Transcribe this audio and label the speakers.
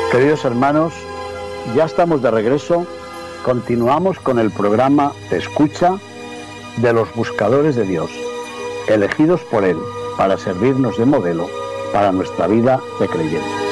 Speaker 1: Queridos hermanos, ya estamos de regreso. Continuamos con el programa de escucha de los buscadores de Dios, elegidos por Él para servirnos de modelo para nuestra vida de creyentes.